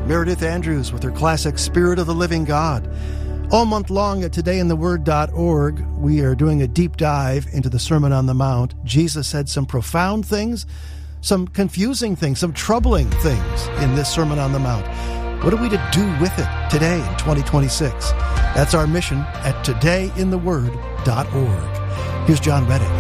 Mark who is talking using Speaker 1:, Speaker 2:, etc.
Speaker 1: Meredith Andrews with her classic Spirit of the Living God. All month long at todayintheword.org, we are doing a deep dive into the Sermon on the Mount. Jesus said some profound things, some confusing things, some troubling things in this Sermon on the Mount. What are we to do with it today in 2026? That's our mission at todayintheword.org. Here's John Reddick.